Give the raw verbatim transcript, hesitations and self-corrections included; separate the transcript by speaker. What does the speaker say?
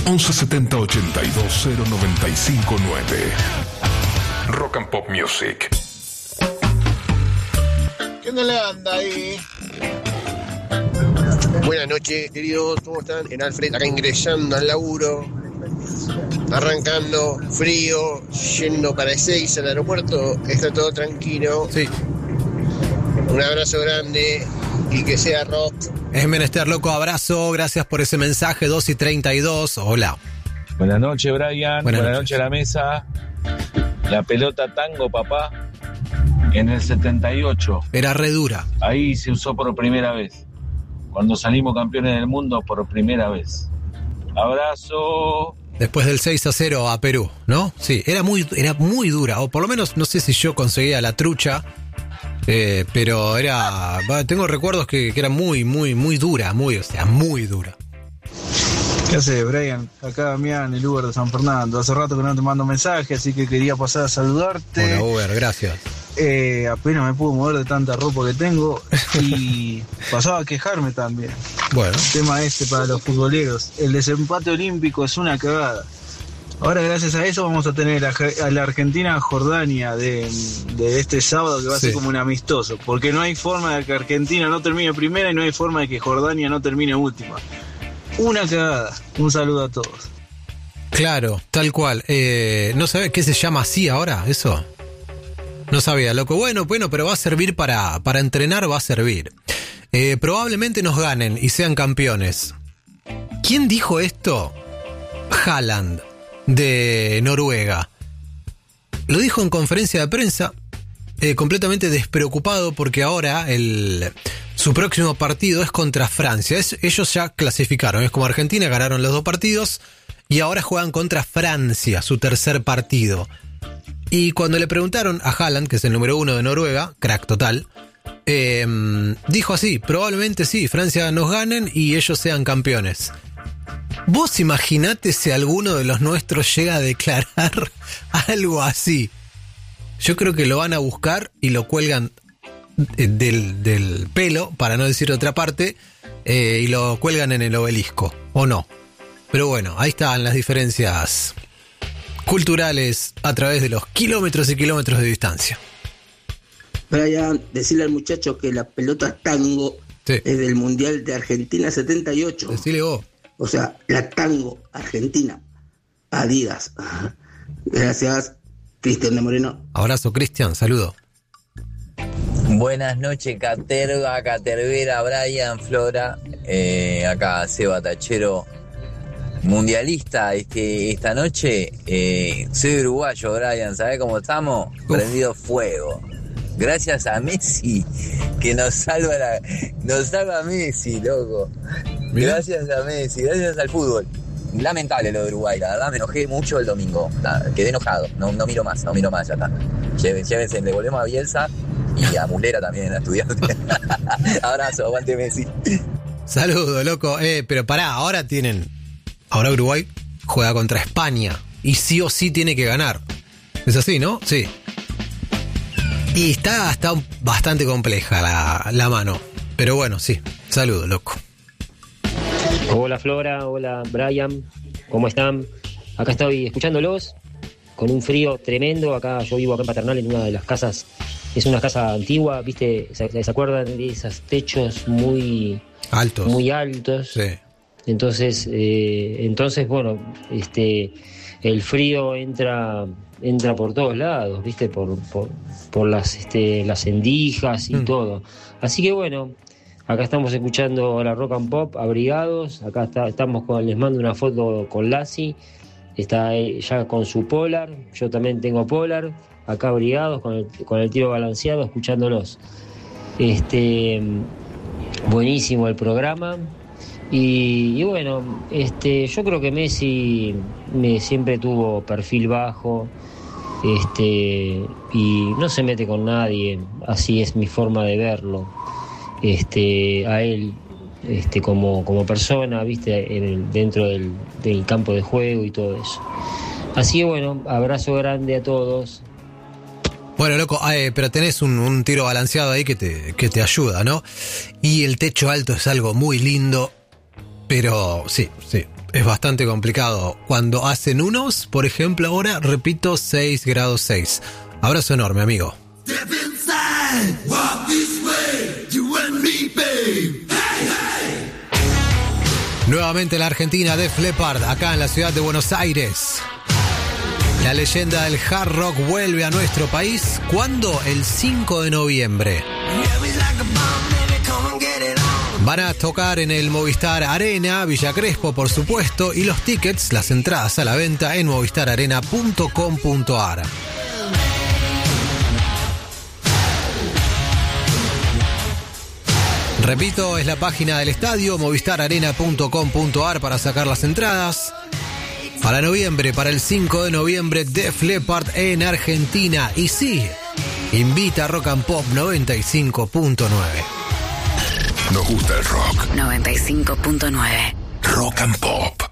Speaker 1: once setenta ochenta y dos cero noventa y cinco nueve. Rock and Pop Music.
Speaker 2: ¿Qué no le anda ahí? Buenas noches, queridos. ¿Cómo están? En Alfred, acá ingresando al laburo. Arrancando, frío, yendo para Ezeiza al aeropuerto. Está todo tranquilo.
Speaker 3: Sí.
Speaker 2: Un abrazo grande y que sea rock.
Speaker 3: Es menester, loco, abrazo. Gracias por ese mensaje. Dos y treinta y dos. Hola.
Speaker 4: Buenas noches, Brian.
Speaker 3: Buenas,
Speaker 4: Buenas
Speaker 3: noches.
Speaker 4: noches a la mesa. La pelota tango, papá, en el setenta y ocho.
Speaker 3: Era re dura.
Speaker 4: Ahí se usó por primera vez. Cuando salimos campeones del mundo por primera vez. Abrazo.
Speaker 3: Después del seis a cero a Perú, ¿no? Sí, era muy, era muy dura. O por lo menos, no sé si yo conseguía la trucha. Eh, pero era... Tengo recuerdos que, que era muy, muy, muy dura. Muy, o sea, muy dura.
Speaker 5: ¿Qué haces, Brian? Acá Damián, el Uber de San Fernando. Hace rato que no te mando mensaje, así que quería pasar a saludarte.
Speaker 3: Hola, Uber, gracias.
Speaker 5: Eh, apenas me pude mover de tanta ropa que tengo y pasaba a quejarme también.
Speaker 3: Bueno.
Speaker 5: El tema este para los futboleros. El desempate olímpico es una cagada. Ahora, gracias a eso, vamos a tener a, a la Argentina-Jordania de, de este sábado, que va a
Speaker 3: Sí.
Speaker 5: ser como un amistoso. Porque no hay forma de que Argentina no termine primera y no hay forma de que Jordania no termine última. Una cagada. Un saludo a todos.
Speaker 3: Claro, tal cual. Eh, ¿No sabes qué se llama así ahora, eso? No sabía, loco. Bueno, bueno, pero va a servir para, para entrenar, va a servir. Eh, probablemente nos ganen y sean campeones. ¿Quién dijo esto? Haaland, de Noruega. Lo dijo en conferencia de prensa, eh, completamente despreocupado porque ahora el, su próximo partido es contra Francia. Es, ellos ya clasificaron, es como Argentina, ganaron los dos partidos y ahora juegan contra Francia, su tercer partido. Y cuando le preguntaron a Haaland, que es el número uno de Noruega, crack total, eh, dijo así: probablemente sí, Francia nos ganen y ellos sean campeones. Vos imaginate si alguno de los nuestros llega a declarar algo así. Yo creo que lo van a buscar y lo cuelgan del, del pelo, para no decir otra parte, eh, y lo cuelgan en el obelisco, ¿o no? Pero bueno, ahí están las diferencias culturales a través de los kilómetros y kilómetros de distancia.
Speaker 6: Brian, decirle al muchacho que la pelota tango
Speaker 3: Sí.
Speaker 6: es del Mundial de Argentina setenta y ocho.
Speaker 3: Decile vos.
Speaker 6: O sea, la tango Argentina. Adidas. Gracias, Cristian de Moreno.
Speaker 3: Abrazo, Cristian, saludo.
Speaker 7: Buenas noches, Caterva, Catervera, Brian, Flora. Eh, acá Seba Tachero, mundialista este, esta noche. Eh, soy uruguayo, Brian, ¿sabés cómo estamos?
Speaker 3: Uf.
Speaker 7: Prendido fuego. Gracias a Messi, que nos salva la, nos salva a Messi, loco.
Speaker 3: Mirá.
Speaker 7: Gracias a Messi, gracias al fútbol. Lamentable lo de Uruguay, la verdad me enojé mucho el domingo. Nada, quedé enojado, no, no miro más, no miro más, ya está. Llévense, llévense, le volvemos a Bielsa y a Mulera también, a estudiante. Abrazo, aguante Messi.
Speaker 3: Saludo, loco. Eh, pero pará, ahora tienen... Ahora Uruguay juega contra España y sí o sí tiene que ganar. Es así, ¿no? Sí. Y está, está bastante compleja la, la mano. Pero bueno, sí. Saludo, loco.
Speaker 8: Hola Flora, hola Brian, ¿cómo están? Acá estoy escuchándolos con un frío tremendo. Acá yo vivo acá en Paternal, en una de las casas, es una casa antigua, ¿viste? ¿Se, se acuerdan de esos techos muy
Speaker 3: Altos.
Speaker 8: muy altos?
Speaker 3: Sí.
Speaker 8: Entonces, eh, entonces bueno, este, el frío entra entra por todos lados, ¿viste? Por por, por las este, las endijas y
Speaker 3: Mm.
Speaker 8: todo. Así que bueno, acá estamos escuchando la Rock and Pop, abrigados. Acá está, estamos con, les mando una foto con Lassi. Está ya con su Polar. Yo también tengo Polar. Acá abrigados con el, con el tiro balanceado, escuchándolos. Este, buenísimo el programa. Y, y bueno, este, yo creo que Messi me, siempre tuvo perfil bajo. Este, y no se mete con nadie. Así es mi forma de verlo. Este, a él este, como, como persona, viste, en el, dentro del, del campo de juego y todo eso. Así que bueno, abrazo grande a todos.
Speaker 3: Bueno, loco, eh, pero tenés un, un tiro balanceado ahí que te, que te ayuda, ¿no? Y el techo alto es algo muy lindo, pero sí, sí. es bastante complicado. Cuando hacen unos, por ejemplo, ahora repito seis grados seis. Abrazo enorme, amigo. Nuevamente la Argentina, Def Leppard, acá en la ciudad de Buenos Aires. La leyenda del hard rock vuelve a nuestro país. ¿Cuándo? El cinco de noviembre. Van a tocar en el Movistar Arena, Villa Crespo, por supuesto, y los tickets, las entradas a la venta en movistar arena punto com punto a r. Repito, es la página del estadio, movistar arena punto com punto a r, para sacar las entradas. Para noviembre, para el cinco de noviembre, Def Leppard en Argentina. Y sí, invita a Rock and Pop noventa y cinco punto nueve.
Speaker 1: Nos gusta el rock.
Speaker 9: noventa y cinco punto nueve.
Speaker 1: Rock and Pop.